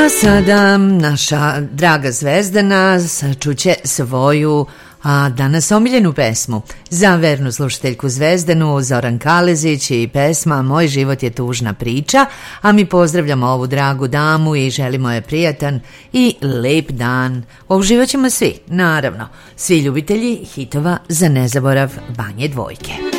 A sada naša draga Zvezdana čuće svoju danas omiljenu pesmu za vernu slušateljku Zvezdanu, Zoran Kalezić i pesma Moj život je tužna priča, a mi pozdravljamo ovu dragu damu i želimo je prijatan i lep dan. Uživat ćemo svi, naravno, svi ljubitelji hitova za nezaborav Banje Dvojke.